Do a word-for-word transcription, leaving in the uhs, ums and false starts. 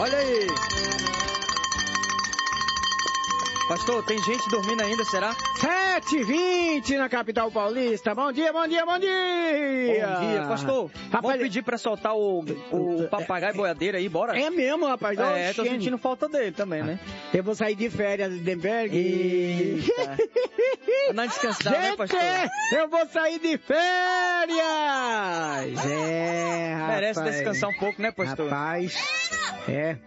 Olha aí. Pastor, tem gente dormindo ainda, será? sete e vinte na capital paulista. Bom dia, bom dia, bom dia. Bom dia, pastor. Rapaz, vamos pedir pra soltar o, o papagaio boiadeiro aí, bora? É mesmo, rapaz. É, tô sentindo falta dele também, né? Eu vou sair de férias de Denberg. Eita. Não descansar, né, pastor? Eu vou sair de férias. É, rapaz. Merece descansar um pouco, né, pastor? Rapaz, é.